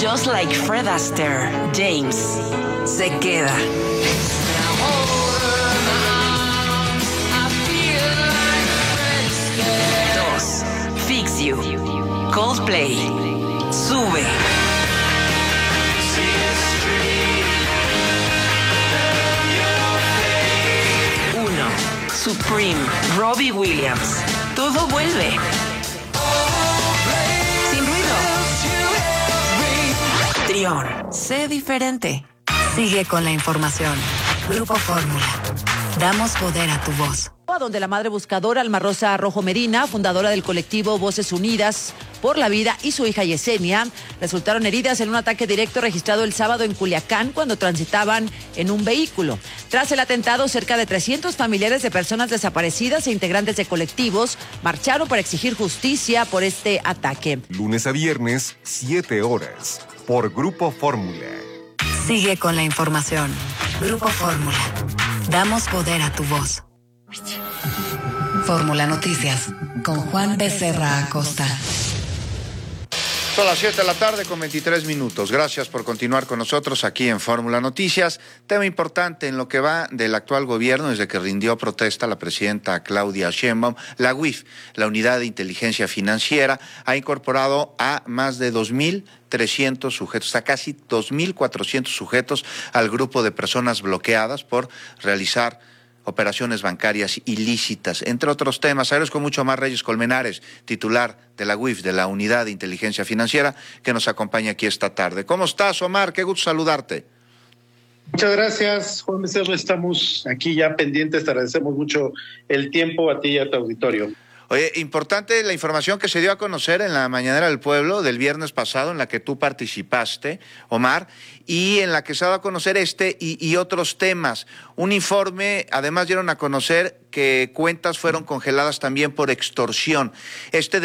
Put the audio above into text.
Just like Fred Astaire, James se queda. 2. Fix You, Coldplay, sube. 1. Supreme, Robbie Williams, todo vuelve. Sin ruido. Trión, sé diferente. Sigue con la información. Grupo Fórmula. Damos poder a tu voz. Donde la madre buscadora Alma Rosa Rojo Medina, fundadora del colectivo Voces Unidas por la Vida, y su hija Yesenia resultaron heridas en un ataque directo registrado el sábado en Culiacán cuando transitaban en un vehículo. Tras el atentado, cerca de 300 familiares de personas desaparecidas e integrantes de colectivos marcharon para exigir justicia por este ataque. Lunes a viernes, 7 horas, por Grupo Fórmula. Sigue con la información. Grupo Fórmula. Damos poder a tu voz. Fórmula Noticias, con Juan Becerra Acosta. Son las 7 de la tarde con 23 minutos. Gracias por continuar con nosotros aquí en Fórmula Noticias. Tema importante en lo que va del actual gobierno, desde que rindió protesta la presidenta Claudia Sheinbaum. La UIF, la Unidad de Inteligencia Financiera, ha incorporado a más de 2.300 sujetos, a casi 2.400 sujetos al grupo de personas bloqueadas por realizar operaciones bancarias ilícitas, entre otros temas. Agradezco mucho a Omar Reyes Colmenares, titular de la UIF, de la Unidad de Inteligencia Financiera, que nos acompaña aquí esta tarde. ¿Cómo estás, Omar? Qué gusto saludarte. Muchas gracias, Juan Becerra. Estamos aquí ya pendientes. Te agradecemos mucho el tiempo a ti y a tu auditorio. Oye, importante la información que se dio a conocer en la Mañanera del Pueblo del viernes pasado, en la que tú participaste, Omar, y en la que se ha dado a conocer y otros temas. Un informe, además dieron a conocer que cuentas fueron congeladas también por extorsión.